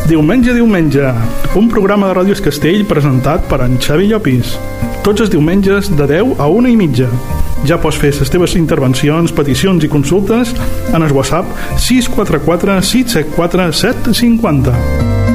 Diumenge, diumenge, un programa de Ràdio Es Castell presentat per en Xavi Llopis. Tots els diumenges de 10 a 1:30. Ja pots fer les teves intervencions, peticions i consultes en el WhatsApp 644 674 750.